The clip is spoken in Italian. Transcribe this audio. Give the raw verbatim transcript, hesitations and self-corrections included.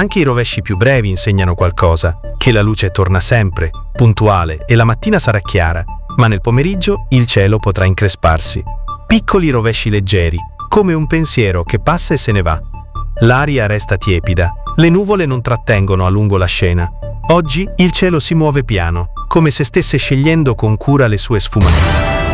Anche i rovesci più brevi insegnano qualcosa, che la luce torna sempre, puntuale, e la mattina sarà chiara, ma nel pomeriggio il cielo potrà incresparsi. Piccoli rovesci leggeri, come un pensiero che passa e se ne va. L'aria resta tiepida, le nuvole non trattengono a lungo la scena. Oggi il cielo si muove piano, come se stesse scegliendo con cura le sue sfumature.